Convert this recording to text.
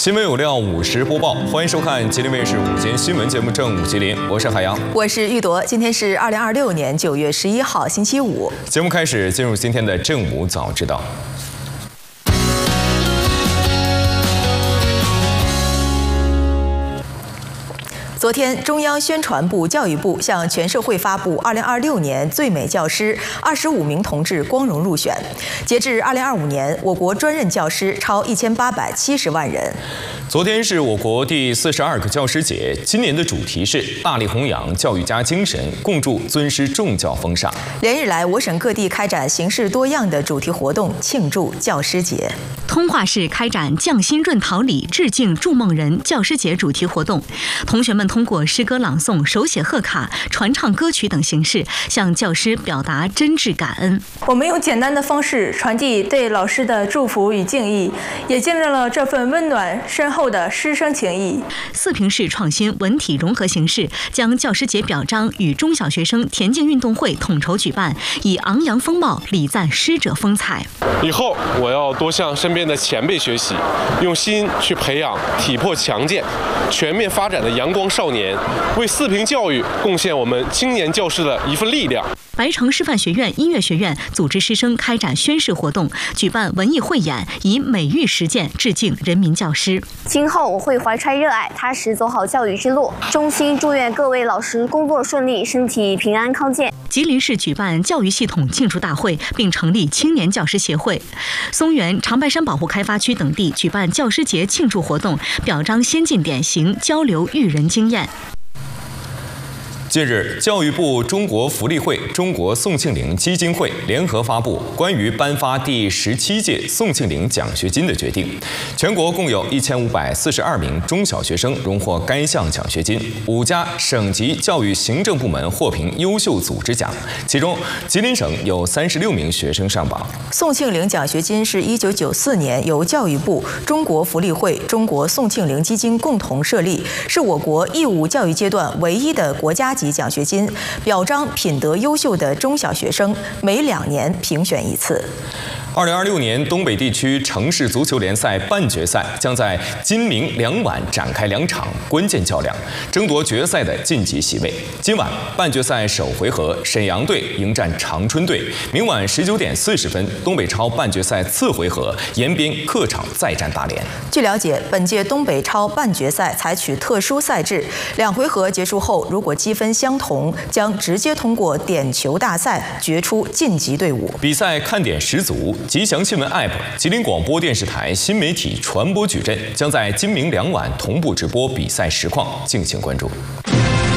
新闻有料，50播报，欢迎收看吉林卫视午间新闻节目《正午吉林》，我是海洋， 我是玉铎。今天是2026年9月11号，星期五。 节目开始，进入今天的正午早知道。 昨天，中央宣传部、教育部向全社会发布2026年最美教师25名同志光荣入选。截至2025年，我国专任教师超1870万人。 昨天是我国第42个教师节，今年的主题是大力弘扬教育家精神，共筑尊师重教风尚。 连日来，我省各地开展形式多样的主题活动，庆祝教师节。 通化市开展匠心润桃李，致敬筑梦人教师节主题活动，同学们通过诗歌朗诵、手写贺卡、传唱歌曲等形式，向教师表达真挚感恩。 我们用简单的方式传递对老师的祝福与敬意，也见证了这份温暖深厚的师生情谊。 四平市创新文体融合形式，将教师节表彰与中小学生田径运动会统筹举办，以昂扬风貌礼赞师者风采。 以后我要多向身边的前辈学习，用心去培养体魄强健、全面发展的阳光少年，为四平教育贡献我们青年教师的一份力量。 白城师范学院音乐学院组织师生开展宣誓活动，举办文艺汇演，以美育实践致敬人民教师。 今后我会怀揣热爱，踏实走好教育之路。衷心祝愿各位老师工作顺利，身体平安康健。 吉林市举办教育系统庆祝大会，并成立青年教师协会。松原、长白山保护开发区等地举办教师节庆祝活动，表彰先进典型，交流育人经验。 近日，教育部、中国福利会、中国宋庆龄基金会联合发布关于颁发第17届宋庆龄奖学金的决定。全国共有1542名中小学生荣获该项奖学金，5家省级教育行政部门获评优秀组织奖，其中吉林省有36名学生上榜。 宋庆龄奖学金是1994年由教育部、中国福利会、中国宋庆龄基金共同设立，是我国义务教育阶段唯一的国家级奖学金，表彰品德优秀的中小学生，每2年评选一次。 2026年东北地区城市足球联赛半决赛将在今明两晚展开2场关键较量，争夺决赛的晋级席位。今晚半决赛首回合，沈阳队迎战长春队；明晚19点40分，东北超半决赛次回合，延边客场再战大连。 据了解，本届东北超半决赛采取特殊赛制，2回合结束后，如果积分相同，将直接通过点球大赛决出晋级队伍。 比赛看点十足。吉祥新闻 App、吉林广播电视台新媒体传播矩阵将在今明两晚同步直播比赛实况，敬请关注。